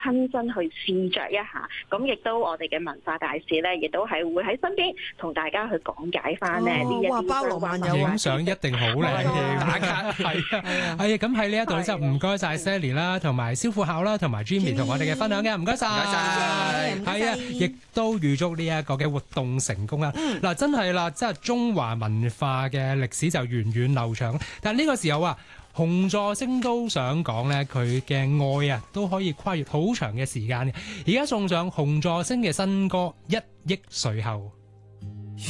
親身去試着一下。咁亦都我哋嘅文化大使咧，亦都係會喺身邊同大家去講解翻呢一啲包羅萬有， 影相一定好靚添，打卡係啊，係啊，咁喺呢一度咧就唔該晒 Sally 啦，同埋蕭副校啦，同埋 Jimmy 同我哋嘅分享嘅，唔該晒，係啊，亦都預祝呢一個嘅活動成功啦。嗱，真係啦，即係中華文化嘅歷史就源遠流長，但呢個時候啊，紅座星都想講咧，佢嘅愛啊都可以跨越好長嘅時間嘅。而家送上紅座星嘅新歌《一憶隨後》。